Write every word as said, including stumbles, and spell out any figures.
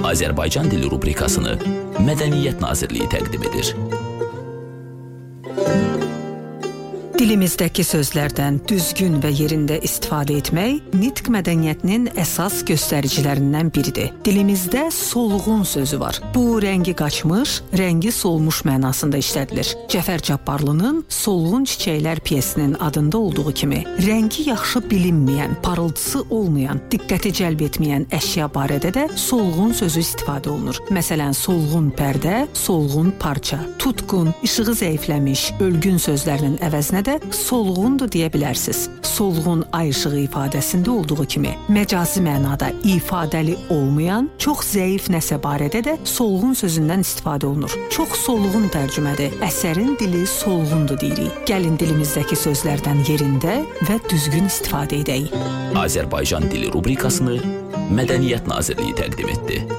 Azərbaycan dili rubrikasını Mədəniyyət Nazirliyi təqdim edir. Dilimizdəki sözlərdən düzgün və yerində istifadə etmək nitq mədəniyyətinin əsas göstəricilərindən biridir. Dilimizdə solğun sözü var. Bu, rəngi qaçmış, rəngi solmuş mənasında işlədilir. Cəfər Cabbarlının Solğun Çiçəklər pyesinin adında olduğu kimi, rəngi yaxşı bilinməyən, parıltısı olmayan, diqqəti cəlb etməyən əşya barədə də solğun sözü istifadə olunur. Məsələn, solğun pərdə, solğun parça, tutqun, işığı zəifləmiş, ölgün sözlərinin əvəzinə də solğundur deyə bilərsiniz. Solğun ay işığı ifadəsində olduğu kimi, məcazi mənada ifadəli olmayan, çox zəif nəsə barədə də solğun sözündən istifadə olunur. Çox solğun tərcümədir. Əsərin dili solğundur deyirik. Gəlin dilimizdəki sözlərdən yerində və düzgün istifadə edək. Azərbaycan dili rubrikasını Mədəniyyət Nazirliyi təqdim etdi.